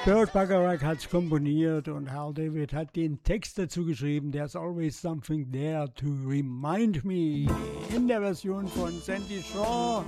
Burt Bacharach hat es komponiert und Hal David hat den Text dazu geschrieben. There's always something there to remind me. In der Version von Sandy Shaw.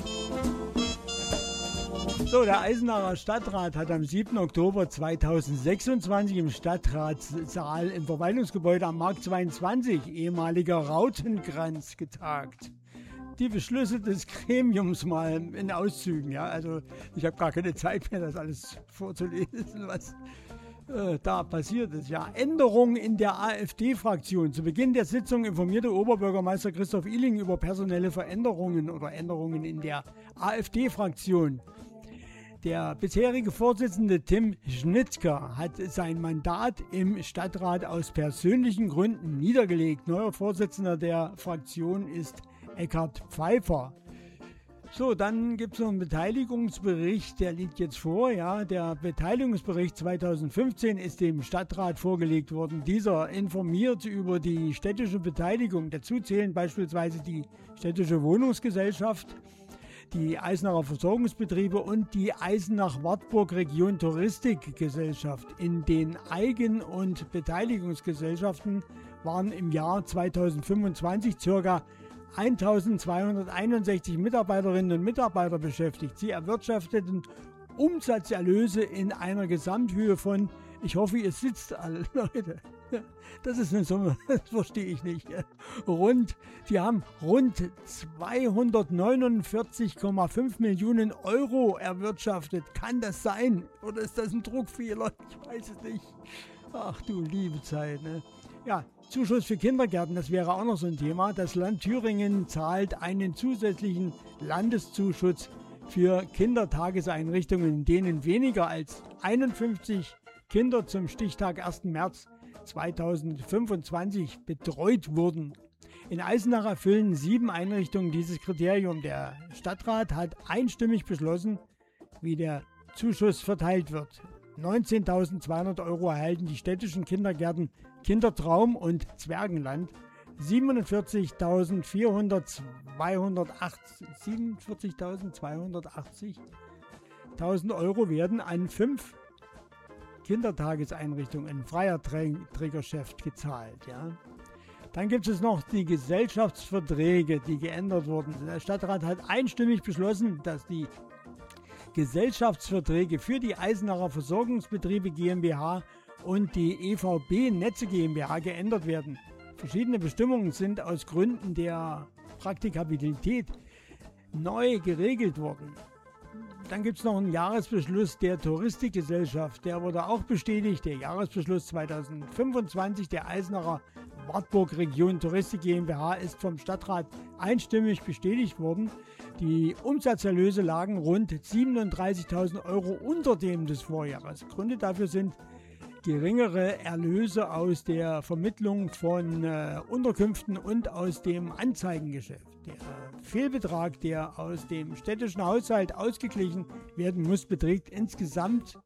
So, der Eisenacher Stadtrat hat am 7. Oktober 2026 im Stadtratssaal im Verwaltungsgebäude am Markt 22, ehemaliger Rautenkranz, getagt. Die Beschlüsse des Gremiums mal in Auszügen, ja, also ich habe gar keine Zeit mehr, das alles vorzulesen, was da passiert ist. Ja, Änderungen in der AfD-Fraktion. Zu Beginn der Sitzung informierte Oberbürgermeister Christoph Illing über personelle Veränderungen oder Änderungen in der AfD-Fraktion. Der bisherige Vorsitzende Tim Schnitzker hat sein Mandat im Stadtrat aus persönlichen Gründen niedergelegt. Neuer Vorsitzender der Fraktion ist Eckhard Pfeiffer. So, dann gibt es noch einen Beteiligungsbericht, der liegt jetzt vor. Ja, der Beteiligungsbericht 2015 ist dem Stadtrat vorgelegt worden. Dieser informiert über die städtische Beteiligung. Dazu zählen beispielsweise die städtische Wohnungsgesellschaft, die Eisenacher Versorgungsbetriebe und die Eisenach-Wartburg Region Touristikgesellschaft. In den Eigen- und Beteiligungsgesellschaften waren im Jahr 2025 ca. 1261 Mitarbeiterinnen und Mitarbeiter beschäftigt. Sie erwirtschafteten Umsatzerlöse in einer Gesamthöhe von, ich hoffe, ihr sitzt alle, Leute. Das ist eine Summe, das verstehe ich nicht. Die haben rund 249,5 Millionen Euro erwirtschaftet. Kann das sein? Oder ist das ein Druckfehler? Ich weiß es nicht. Ach du liebe Zeit, ne? Ja, Zuschuss für Kindergärten, das wäre auch noch so ein Thema. Das Land Thüringen zahlt einen zusätzlichen Landeszuschuss für Kindertageseinrichtungen, in denen weniger als 51 Kinder zum Stichtag 1. März 2025 betreut wurden. In Eisenach erfüllen 7 Einrichtungen dieses Kriterium. Der Stadtrat hat einstimmig beschlossen, wie der Zuschuss verteilt wird. 19.200 Euro erhalten die städtischen Kindergärten Kindertraum und Zwergenland. 47.280 Euro werden an 5 Kindertageseinrichtungen in freier Trägerschaft gezahlt. Ja. Dann gibt es noch die Gesellschaftsverträge, die geändert wurden. Der Stadtrat hat einstimmig beschlossen, dass die Gesellschaftsverträge für die Eisenacher Versorgungsbetriebe GmbH und die EVB Netze GmbH geändert werden. Verschiedene Bestimmungen sind aus Gründen der Praktikabilität neu geregelt worden. Dann gibt es noch einen Jahresbeschluss der Touristikgesellschaft, der wurde auch bestätigt. Der Jahresbeschluss 2025 der Eisenacher Wartburg Region Touristik GmbH ist vom Stadtrat einstimmig bestätigt worden. Die Umsatzerlöse lagen rund 37.000 Euro unter dem des Vorjahres. Gründe dafür sind geringere Erlöse aus der Vermittlung von Unterkünften und aus dem Anzeigengeschäft. Der Fehlbetrag, der aus dem städtischen Haushalt ausgeglichen werden muss, beträgt insgesamt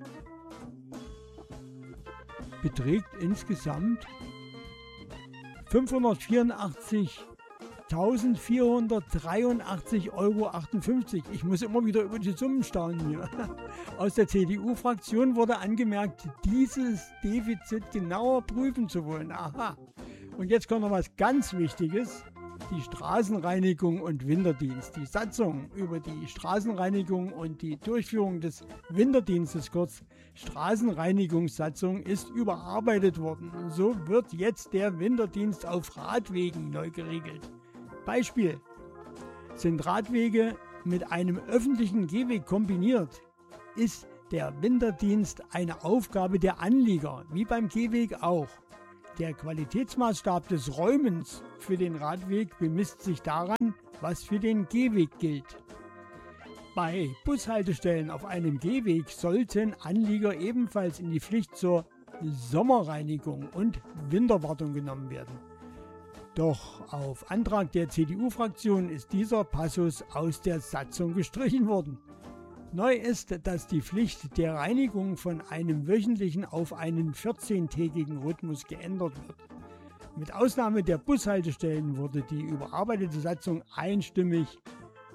584.483,58 Euro. Ich muss immer wieder über die Summen staunen hier. Aus der CDU-Fraktion wurde angemerkt, dieses Defizit genauer prüfen zu wollen. Aha. Und jetzt kommt noch was ganz Wichtiges. Die Straßenreinigung und Winterdienst. Die Satzung über die Straßenreinigung und die Durchführung des Winterdienstes, kurz Straßenreinigungssatzung, ist überarbeitet worden. So wird jetzt der Winterdienst auf Radwegen neu geregelt. Beispiel: Sind Radwege mit einem öffentlichen Gehweg kombiniert, ist der Winterdienst eine Aufgabe der Anlieger, wie beim Gehweg auch. Der Qualitätsmaßstab des Räumens für den Radweg bemisst sich daran, was für den Gehweg gilt. Bei Bushaltestellen auf einem Gehweg sollten Anlieger ebenfalls in die Pflicht zur Sommerreinigung und Winterwartung genommen werden. Doch auf Antrag der CDU-Fraktion ist dieser Passus aus der Satzung gestrichen worden. Neu ist, dass die Pflicht der Reinigung von einem wöchentlichen auf einen 14-tägigen Rhythmus geändert wird. Mit Ausnahme der Bushaltestellen wurde die überarbeitete Satzung einstimmig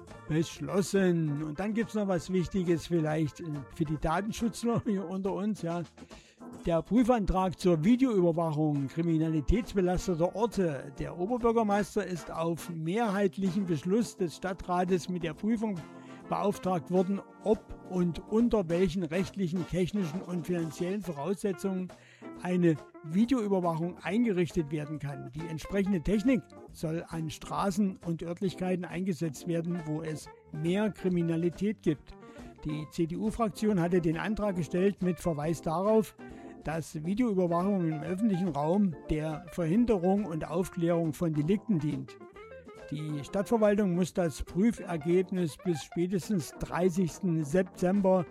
beschlossen. Und dann gibt es noch was Wichtiges vielleicht für die Datenschutzler hier unter uns. Ja. Der Prüfantrag zur Videoüberwachung kriminalitätsbelasteter Orte. Der Oberbürgermeister ist auf mehrheitlichen Beschluss des Stadtrates mit der Prüfung beauftragt worden, ob und unter welchen rechtlichen, technischen und finanziellen Voraussetzungen eine Videoüberwachung eingerichtet werden kann. Die entsprechende Technik soll an Straßen und Örtlichkeiten eingesetzt werden, wo es mehr Kriminalität gibt. Die CDU-Fraktion hatte den Antrag gestellt mit Verweis darauf, dass Videoüberwachung im öffentlichen Raum der Verhinderung und Aufklärung von Delikten dient. Die Stadtverwaltung muss das Prüfergebnis bis spätestens 30. September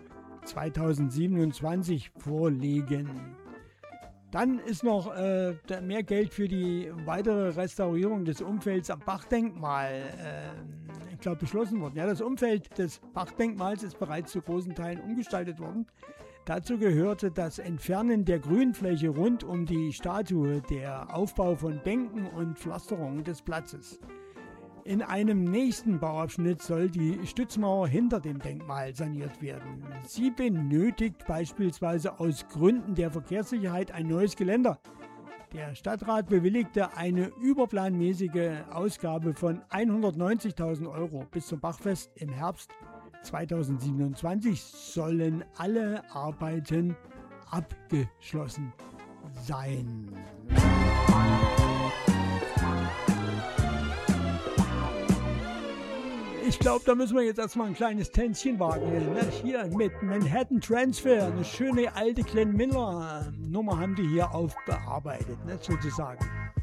2027 vorlegen. Dann ist noch mehr Geld für die weitere Restaurierung des Umfelds am Bachdenkmal beschlossen worden. Ja, das Umfeld des Bachdenkmals ist bereits zu großen Teilen umgestaltet worden. Dazu gehörte das Entfernen der Grünfläche rund um die Statue, der Aufbau von Bänken und Pflasterung des Platzes. In einem nächsten Bauabschnitt soll die Stützmauer hinter dem Denkmal saniert werden. Sie benötigt beispielsweise aus Gründen der Verkehrssicherheit ein neues Geländer. Der Stadtrat bewilligte eine überplanmäßige Ausgabe von 190.000 Euro. Bis zum Bachfest im Herbst 2027 sollen alle Arbeiten abgeschlossen sein. Ich glaube, da müssen wir jetzt erstmal ein kleines Tänzchen wagen. Ne? Hier mit Manhattan Transfer, eine schöne alte Glenn Miller Nummer haben die hier aufbearbeitet, ne? Sozusagen.